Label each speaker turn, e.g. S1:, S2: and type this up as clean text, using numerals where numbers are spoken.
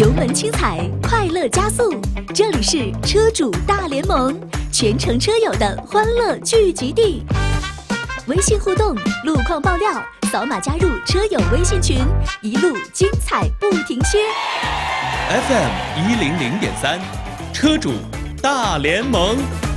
S1: 油门轻踩，快乐加速。这里是车主大联盟，全程车友的欢乐聚集地。微信互动，路况爆料，扫码加入车友微信群，一路精彩不停歇。
S2: FM 100.3，车主大联盟。